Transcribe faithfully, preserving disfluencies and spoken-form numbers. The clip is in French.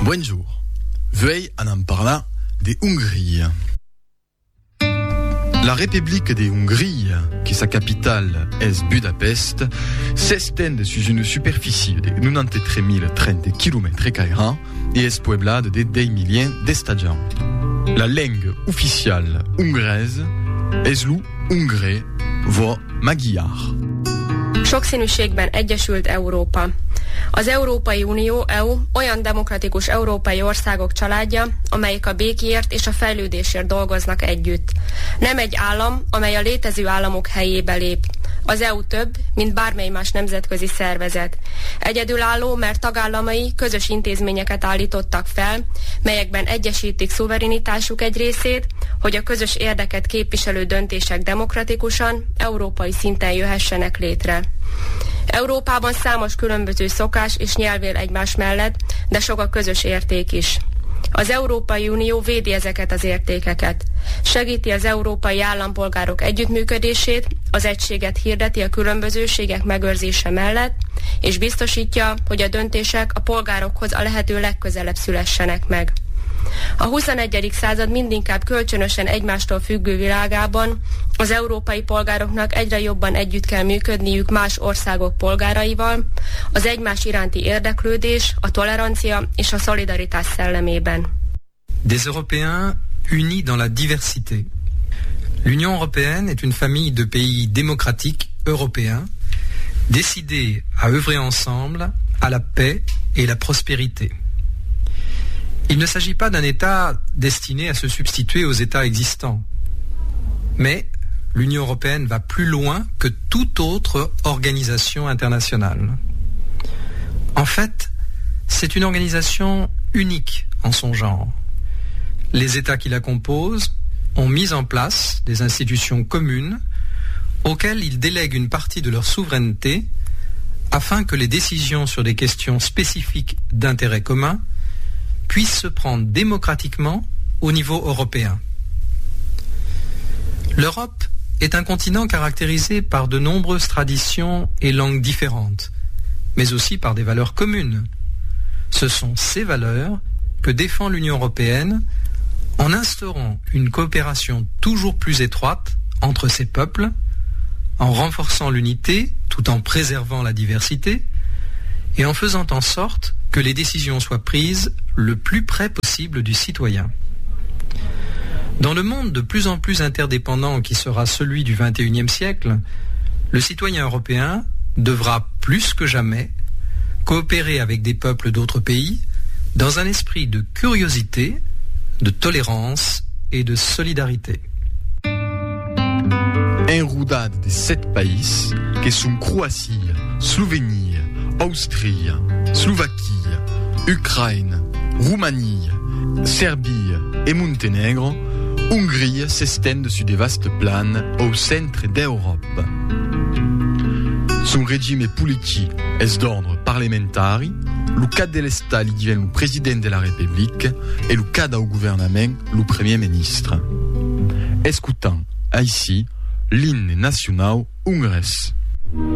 Bonjour. Veuillez en parler de Hongrie. La République de Hongrie, qui sa capitale est Budapest, s'étend sur une superficie de quatre-vingt-treize mille trente kilomètres carrés et est peuplée de dix millions d'habitants. La langue officielle hongroise est le hongré vagy magyar. Sokszínűségben egyesült Európa. Az Európai Unió E U olyan demokratikus európai országok családja, amelyek a békéért és a fejlődésért dolgoznak együtt. Nem egy állam, amely a létező államok helyébe lép. Az E U több, mint bármely más nemzetközi szervezet. Egyedülálló, mert tagállamai közös intézményeket állítottak fel, melyekben egyesítik szuverenitásuk egy részét, hogy a közös érdeket képviselő döntések demokratikusan, európai szinten jöhessenek létre. Európában számos különböző szokás és nyelv él egymás mellett, de sok a közös érték is. Az Európai Unió védi ezeket az értékeket. Segíti az európai állampolgárok együttműködését, az egységet hirdeti a különbözőségek megőrzése mellett, és biztosítja, hogy a döntések a polgárokhoz a lehető legközelebb szülessenek meg. A huszonegyedik század mindinkább kölcsönösen egymástól függő világában az európai polgároknak egyre jobban együtt kell működniük más országok polgáraival, az egymás iránti érdeklődés, a tolerancia és a szolidaritás szellemében. Des Européens unis dans la diversité. L'Union européenne est une famille de pays démocratiques européens décidés à œuvrer ensemble à la paix et la prospérité. Il ne s'agit pas d'un État destiné à se substituer aux États existants. Mais l'Union européenne va plus loin que toute autre organisation internationale. En fait, c'est une organisation unique en son genre. Les États qui la composent ont mis en place des institutions communes auxquelles ils délèguent une partie de leur souveraineté afin que les décisions sur des questions spécifiques d'intérêt commun puissent se prendre démocratiquement au niveau européen. L'Europe est un continent caractérisé par de nombreuses traditions et langues différentes, mais aussi par des valeurs communes. Ce sont ces valeurs que défend l'Union européenne en instaurant une coopération toujours plus étroite entre ses peuples, en renforçant l'unité tout en préservant la diversité et en faisant en sorte que les décisions soient prises le plus près possible du citoyen. Dans le monde de plus en plus interdépendant qui sera celui du vingt et unième siècle, le citoyen européen devra plus que jamais coopérer avec des peuples d'autres pays dans un esprit de curiosité, de tolérance et de solidarité. Enrudade de sept pays que sont Croatie, Slovénie, Austrie, Slovaquie, Ukraine, Roumanie, Serbie et Monténégro, Hongrie s'étend sur des vastes plaines au centre d'Europe. Son régime politique est d'ordre parlementaire, le cas de l'État devient le président de la République et le cas au gouvernement le premier ministre. Écoutons ici l'hymne national hongrois.